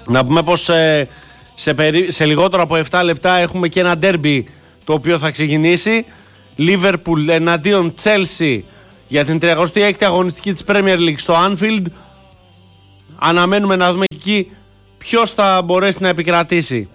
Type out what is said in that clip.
Να πούμε πως σε λιγότερο από 7 λεπτά έχουμε και ένα ντέρμπι το οποίο θα ξεκινήσει. Liverpool εναντίον Chelsea για την 36η αγωνιστική της Premier League στο Anfield. Αναμένουμε να δούμε εκεί ποιος θα μπορέσει να επικρατήσει.